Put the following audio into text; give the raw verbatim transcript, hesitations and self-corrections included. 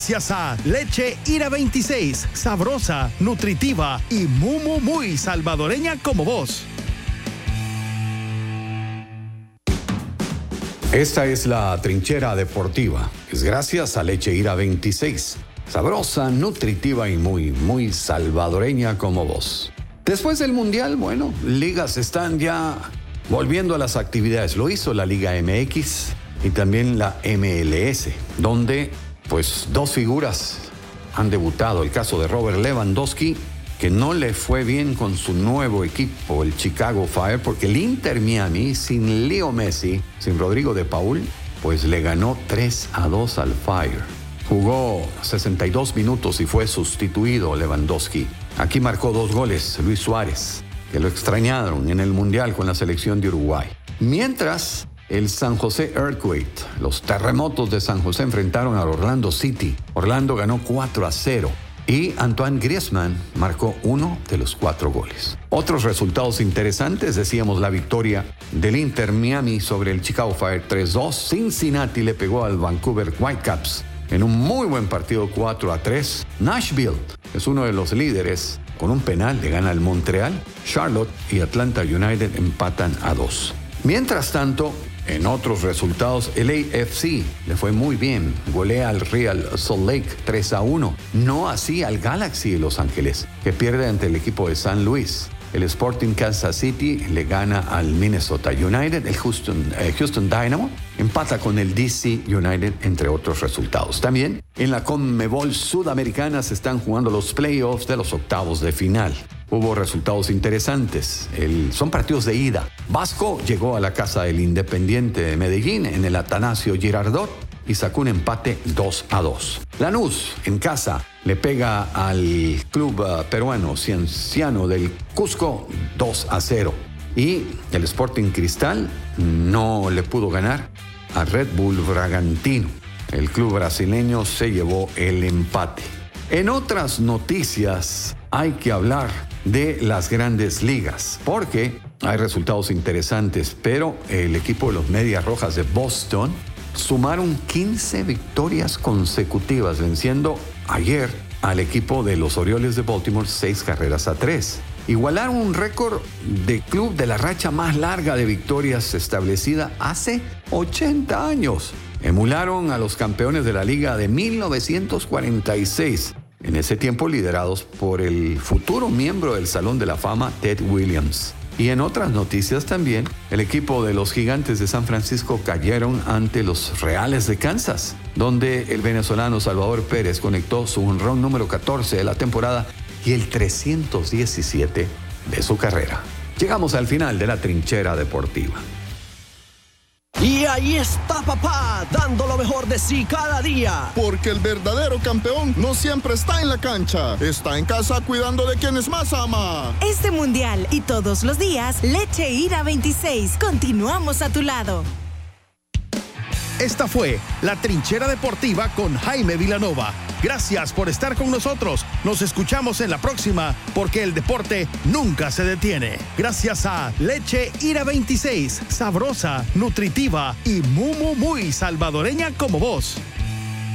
Gracias a Leche Ira veintiséis, sabrosa, nutritiva y muy, muy, muy salvadoreña como vos. Esta es la Trinchera Deportiva. Es gracias a Leche Ira veintiséis, sabrosa, nutritiva y muy, muy salvadoreña como vos. Después del Mundial, bueno, ligas están ya volviendo a las actividades. Lo hizo la Liga M X y también la M L S, donde pues dos figuras han debutado. El caso de Robert Lewandowski, que no le fue bien con su nuevo equipo, el Chicago Fire, porque el Inter Miami, sin Leo Messi, sin Rodrigo de Paul, pues le ganó tres a dos al Fire. Jugó sesenta y dos minutos y fue sustituido Lewandowski. Aquí marcó dos goles Luis Suárez, que lo extrañaron en el Mundial con la selección de Uruguay. Mientras, el San José Earthquake, los terremotos de San José, enfrentaron al Orlando City. Orlando ganó cuatro a cero y Antoine Griezmann marcó uno de los cuatro goles. Otros resultados interesantes, decíamos la victoria del Inter Miami sobre el Chicago Fire tres dos. Cincinnati le pegó al Vancouver Whitecaps en un muy buen partido cuatro a tres. Nashville es uno de los líderes. Con un penal le gana al Montreal. Charlotte y Atlanta United empatan a dos. Mientras tanto, en otros resultados, el A F C le fue muy bien. Golea al Real Salt Lake tres a uno. No así al Galaxy de Los Ángeles, que pierde ante el equipo de San Luis. El Sporting Kansas City le gana al Minnesota United. El Houston, eh, Houston Dynamo empata con el D C United, entre otros resultados. También en la Conmebol Sudamericana se están jugando los playoffs de los octavos de final. Hubo resultados interesantes. El, son partidos de ida. Vasco llegó a la casa del Independiente de Medellín en el Atanasio Girardot y sacó un empate dos a dos. Lanús, en casa, le pega al club uh, peruano Cienciano del Cusco dos a cero. Y el Sporting Cristal no le pudo ganar a Red Bull Bragantino. El club brasileño se llevó el empate. En otras noticias, hay que hablar de las grandes ligas, porque hay resultados interesantes, pero el equipo de los Medias Rojas de Boston sumaron quince victorias consecutivas, venciendo ayer al equipo de los Orioles de Baltimore seis carreras a tres. Igualaron un récord de club de la racha más larga de victorias establecida hace ochenta años. Emularon a los campeones de la liga de mil novecientos cuarenta y seis, en ese tiempo liderados por el futuro miembro del Salón de la Fama, Ted Williams. Y en otras noticias también, el equipo de los Gigantes de San Francisco cayeron ante los Reales de Kansas, donde el venezolano Salvador Pérez conectó su jonrón número catorce de la temporada y el trescientos diecisiete de su carrera. Llegamos al final de la Trinchera Deportiva. Y ahí está papá, dando lo mejor de sí cada día. Porque el verdadero campeón no siempre está en la cancha, está en casa cuidando de quienes más ama. Este mundial y todos los días, Leche Ira veintiséis, continuamos a tu lado. Esta fue la Trinchera Deportiva con Jaime Vilanova. Gracias por estar con nosotros. Nos escuchamos en la próxima, porque el deporte nunca se detiene. Gracias a Leche Ira veintiséis, sabrosa, nutritiva y muy, muy, muy salvadoreña como vos.